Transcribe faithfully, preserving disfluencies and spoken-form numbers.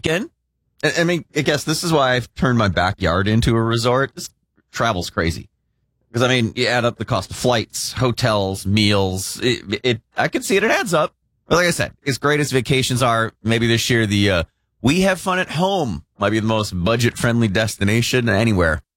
weekend. I, I mean, I guess this is why I've turned my backyard into a resort. This travel's crazy. Because, I mean, you add up the cost of flights, hotels, meals. It, it I can see it. It adds up. But like I said, as great as vacations are, maybe this year the uh, We Have Fun at Home might be the most budget-friendly destination anywhere.